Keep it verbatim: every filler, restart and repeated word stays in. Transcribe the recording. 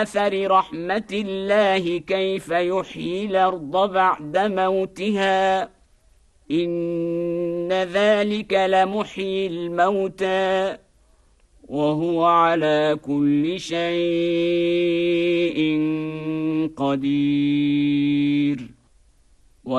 أثر رحمة الله كيف يحيي الأرض بعد موتها إن ذلك لمحيي الموتى وهو على كل شيء قدير.